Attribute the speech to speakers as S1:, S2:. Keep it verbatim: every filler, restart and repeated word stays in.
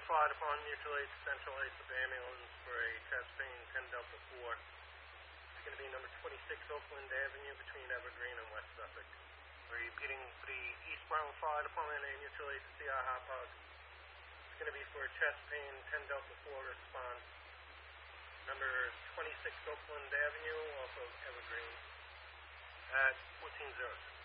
S1: Fire Department, mutual aid, central aid for the ambulance for a chest pain, ten Delta four. It's going to be number twenty-six Oakland Avenue between Evergreen and West Suffolk. We're repeating for the East Broward Fire Department and mutual aid to C I Hot Dog. It's going to be for a chest pain, ten Delta four response. Number twenty-six Oakland Avenue, off of Evergreen, at fourteen oh.